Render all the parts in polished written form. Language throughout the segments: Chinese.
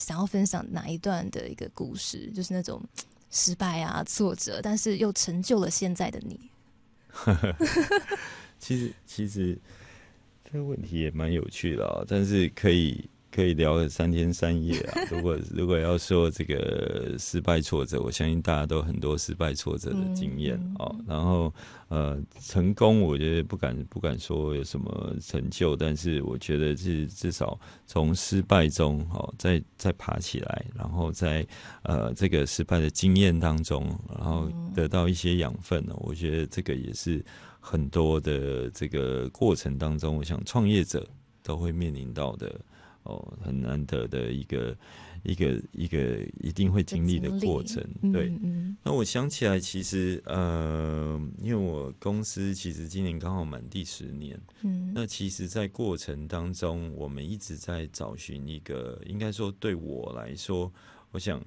想要分享哪一段的一个故事，就是那种失败啊、挫折，但是又成就了现在的你？ 其实这个问题也蛮有趣的啊，但是可以聊个3天3夜啊。如果要说这个失败挫折，我相信大家都很多失败挫折的经验啊。然后成功，我觉得不敢说有什么成就，但是我觉得是至少从失败中再爬起来，然后在这个失败的经验当中，然后得到一些养分呢。我觉得这个也是很多的这个过程当中，我想创业者都会面临到的很难得的一个一定会经历的过程。对，那我想起来，其实因为我公司其实今年刚好满第10年，那其实在过程当中，我们一直在找寻一个，应该说对我来说，我想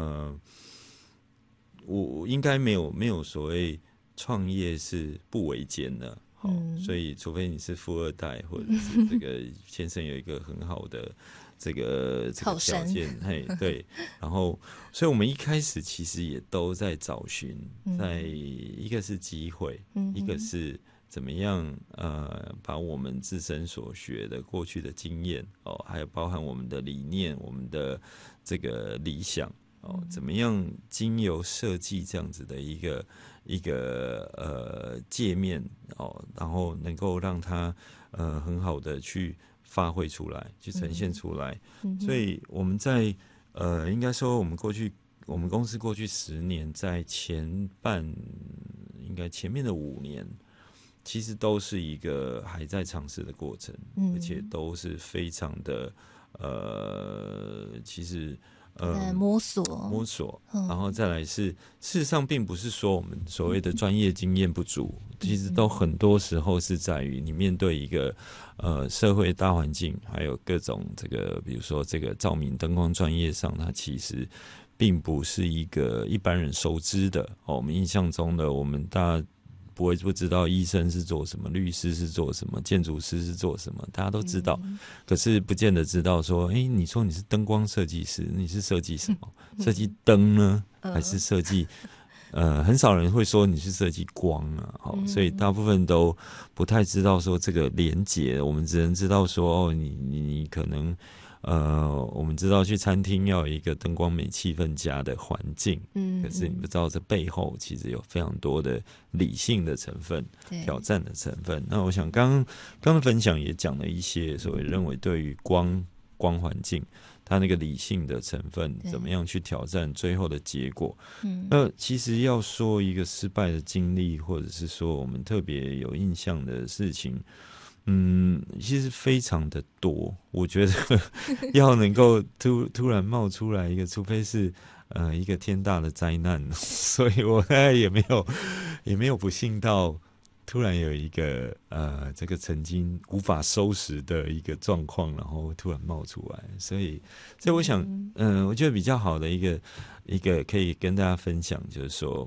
我应该没有所谓创业是不维艰的。所以除非你是富二代，或者是这个先生有一个很好的这个条件，对。然后，所以我们一开始其实也都在找寻，在一个是机会，一个是怎么样把我们自身所学的过去的经验还有包含我们的理念、我们的这个理想怎么样经由设计这样子的一个界面然后能够让它很好的去发挥出来，去呈现出来。所以我们在应该说我们公司过去10年，在前面的5年，其实都是一个还在尝试的过程，而且都是非常的其实。 摸索， 然后再来是，事实上并不是说我们所谓的专业经验不足，其实都很多时候是在于你面对一个社会大环境，还有各种这个，比如说这个照明灯光专业上，它其实并不是一个一般人熟知的我们印象中的，我们大家不知道医生是做什么，律师是做什么，建筑师是做什么，大家都知道，可是不见得知道说，你说你是灯光设计师，你是设计什么？设计灯呢，还是设计？很少人会说你是设计光啊，所以大部分都不太知道说这个连结，我们只能知道说，你可能。我们知道去餐厅要有一个灯光美、气氛佳的环境，可是你不知道这背后其实有非常多的理性的成分、挑战的成分。那我想刚刚的分享也讲了一些所谓认为对于光环境它那个理性的成分怎么样去挑战最后的结果。那其实要说一个失败的经历，或者是说我们特别有印象的事情。其实非常的多，我觉得要能够突然冒出来一个，除非是一个天大的灾难，所以我大概也没有不幸到突然有一个这个曾经无法收拾的一个状况，然后突然冒出来，所以我想，我觉得比较好的一个可以跟大家分享，就是说。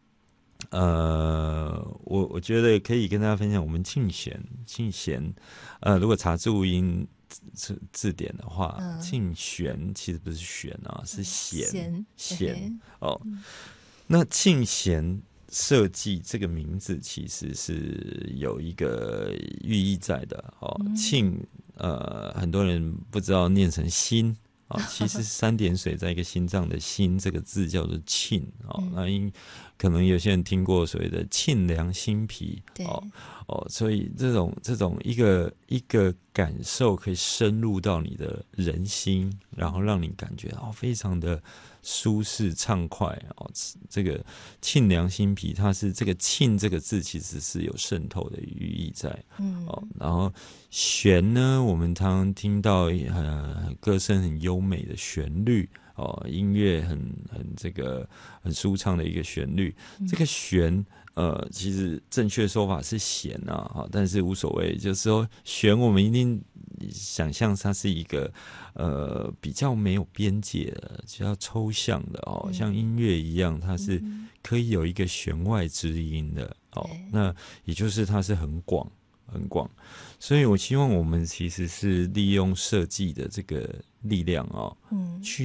我觉得可以跟大家分享，我们庆弦，如果查注音字典的话，庆弦其实不是弦是弦那庆弦设计这个名字其实是有一个寓意在的庆很多人不知道念成心。其实3点水在一个心脏的心这个字叫做沁那可能有些人听过所谓的沁凉心脾所以这种一个感受可以深入到你的人心，然后让你感觉非常的舒适畅快这个沁凉心脾，它是这个沁这个字其实是有渗透的寓意在然后弦呢，我们常常听到歌声很优美的旋律音乐很舒畅的一个旋律，这个弦其实正确说法是弦但是无所谓，就是说弦我们一定想象它是一个比较没有边界的、比较抽象的像音乐一样，它是可以有一个弦外之音的那也就是它是很广，所以我希望我们其实是利用设计的这个力量去